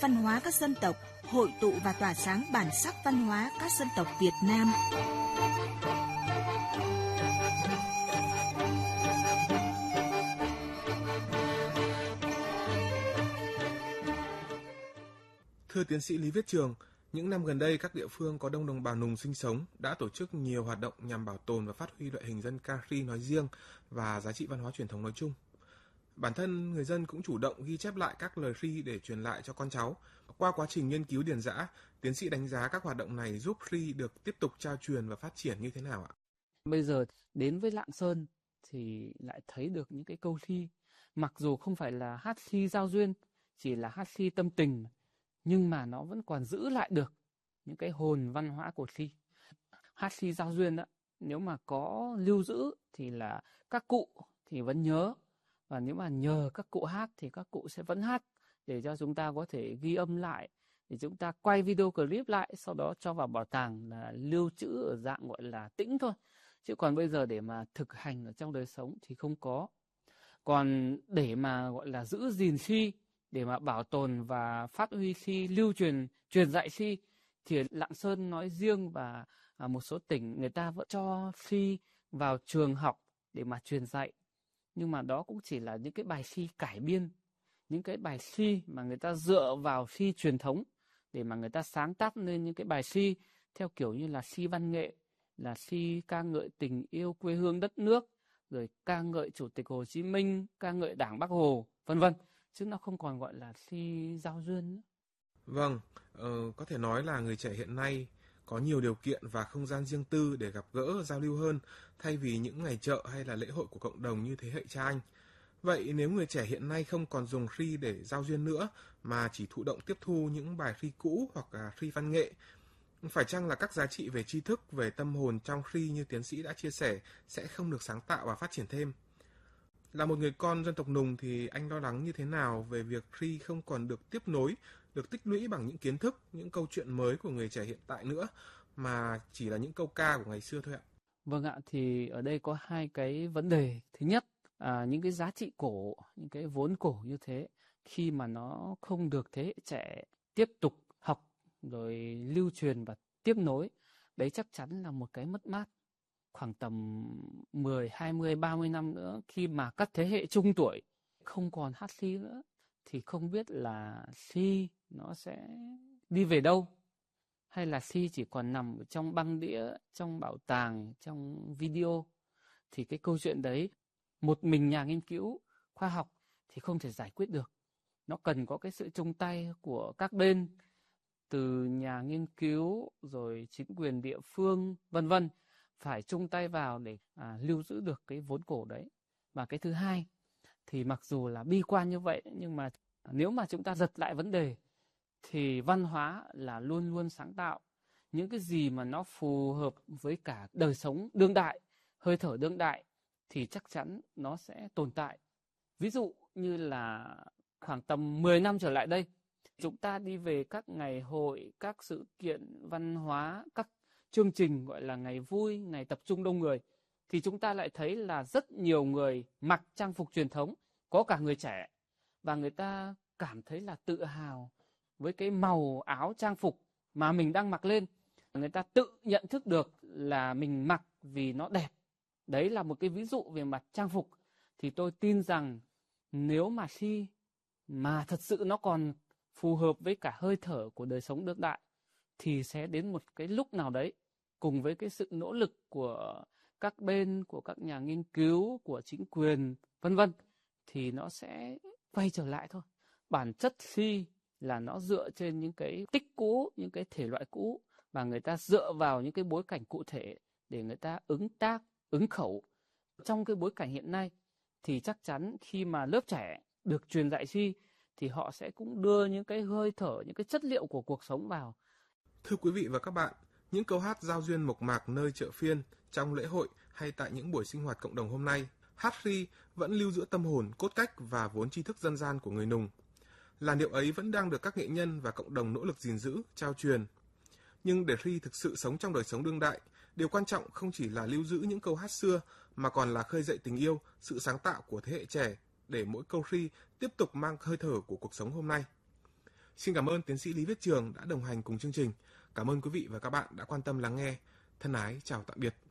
văn hóa các dân tộc, hội tụ và tỏa sáng bản sắc văn hóa các dân tộc Việt Nam. Thưa tiến sĩ Lý Viết Trường, những năm gần đây các địa phương có đông đồng bào Nùng sinh sống đã tổ chức nhiều hoạt động nhằm bảo tồn và phát huy loại hình dân ca Kri nói riêng và giá trị văn hóa truyền thống nói chung. Bản thân người dân cũng chủ động ghi chép lại các lời Kri để truyền lại cho con cháu. Qua quá trình nghiên cứu điền dã, tiến sĩ đánh giá các hoạt động này giúp Kri được tiếp tục trao truyền và phát triển như thế nào ạ? Bây giờ đến với Lạng Sơn thì lại thấy được những cái câu Kri, mặc dù không phải là hát Kri giao duyên, chỉ là hát Kri tâm tình, nhưng mà nó vẫn còn giữ lại được những cái hồn văn hóa của Kri. Hát Kri giao duyên đó, nếu mà có lưu giữ thì là các cụ thì vẫn nhớ, và nếu mà nhờ các cụ hát thì các cụ sẽ vẫn hát, để cho chúng ta có thể ghi âm lại, để chúng ta quay video clip lại, sau đó cho vào bảo tàng là lưu trữ ở dạng gọi là tĩnh thôi. Chứ còn bây giờ để mà thực hành ở trong đời sống thì không có. Còn để mà gọi là giữ gìn Kri, để mà bảo tồn và phát huy Kri, lưu truyền dạy Kri, thì Lạng Sơn nói riêng và một số tỉnh người ta vẫn cho Kri vào trường học để mà truyền dạy. Nhưng mà đó cũng chỉ là những cái bài Kri cải biên, những cái bài Kri mà người ta dựa vào Kri truyền thống để mà người ta sáng tác nên những cái bài Kri theo kiểu như là Kri văn nghệ, là Kri ca ngợi tình yêu quê hương đất nước, rồi ca ngợi Chủ tịch Hồ Chí Minh, ca ngợi Đảng Bác Hồ, vân vân, chứ nó không còn gọi là Kri giao duyên nữa. Vâng, có thể nói là người trẻ hiện nay có nhiều điều kiện và không gian riêng tư để gặp gỡ, giao lưu hơn, thay vì những ngày chợ hay là lễ hội của cộng đồng như thế hệ cha anh. Vậy nếu người trẻ hiện nay không còn dùng Kri để giao duyên nữa, mà chỉ thụ động tiếp thu những bài Kri cũ hoặc là Kri văn nghệ, phải chăng là các giá trị về tri thức, về tâm hồn trong Kri như tiến sĩ đã chia sẻ sẽ không được sáng tạo và phát triển thêm? Là một người con dân tộc Nùng thì anh lo lắng như thế nào về việc Kri không còn được tiếp nối, được tích lũy bằng những kiến thức, những câu chuyện mới của người trẻ hiện tại nữa, mà chỉ là những câu ca của ngày xưa thôi ạ? Vâng ạ, thì ở đây có hai cái vấn đề. Thứ nhất, những cái giá trị cổ, những cái vốn cổ như thế, khi mà nó không được thế hệ trẻ tiếp tục học, rồi lưu truyền và tiếp nối, đấy chắc chắn là một cái mất mát. Khoảng tầm 10, 20, 30 năm nữa, khi mà các thế hệ trung tuổi không còn hát Kri nữa, thì không biết là Kri nó sẽ đi về đâu, hay là Kri chỉ còn nằm ở trong băng đĩa, trong bảo tàng, trong video. Thì cái câu chuyện đấy, một mình nhà nghiên cứu khoa học thì không thể giải quyết được. Nó cần có cái sự chung tay của các bên, từ nhà nghiên cứu, rồi chính quyền địa phương, vân vân, phải chung tay vào để lưu giữ được cái vốn cổ đấy. Và cái thứ hai, thì mặc dù là bi quan như vậy, nhưng mà nếu mà chúng ta giật lại vấn đề, thì văn hóa là luôn luôn sáng tạo. Những cái gì mà nó phù hợp với cả đời sống đương đại, hơi thở đương đại, thì chắc chắn nó sẽ tồn tại. Ví dụ như là khoảng tầm 10 năm trở lại đây, chúng ta đi về các ngày hội, các sự kiện văn hóa, các chương trình gọi là ngày vui, ngày tập trung đông người, thì chúng ta lại thấy là rất nhiều người mặc trang phục truyền thống, có cả người trẻ, và người ta cảm thấy là tự hào với cái màu áo trang phục mà mình đang mặc lên. Người ta tự nhận thức được là mình mặc vì nó đẹp. Đấy là một cái ví dụ về mặt trang phục. Thì tôi tin rằng nếu mà Kri mà thật sự nó còn phù hợp với cả hơi thở của đời sống đương đại, thì sẽ đến một cái lúc nào đấy, cùng với cái sự nỗ lực của các bên, của các nhà nghiên cứu, của chính quyền, vân vân, thì nó sẽ quay trở lại thôi. Bản chất Kri là nó dựa trên những cái tích cũ, những cái thể loại cũ, và người ta dựa vào những cái bối cảnh cụ thể để người ta ứng tác, ứng khẩu. Trong cái bối cảnh hiện nay thì chắc chắn khi mà lớp trẻ được truyền dạy Kri thì họ sẽ cũng đưa những cái hơi thở, những cái chất liệu của cuộc sống vào. Thưa quý vị và các bạn, những câu hát giao duyên mộc mạc nơi chợ phiên, trong lễ hội hay tại những buổi sinh hoạt cộng đồng hôm nay, hát Kri vẫn lưu giữ tâm hồn, cốt cách và vốn tri thức dân gian của người Nùng. Làn điệu ấy vẫn đang được các nghệ nhân và cộng đồng nỗ lực gìn giữ, trao truyền. Nhưng để Kri thực sự sống trong đời sống đương đại, điều quan trọng không chỉ là lưu giữ những câu hát xưa, mà còn là khơi dậy tình yêu, sự sáng tạo của thế hệ trẻ, để mỗi câu Kri tiếp tục mang hơi thở của cuộc sống hôm nay. Xin cảm ơn tiến sĩ Lý Viết Trường đã đồng hành cùng chương trình. Cảm ơn quý vị và các bạn đã quan tâm lắng nghe. Thân ái, chào tạm biệt.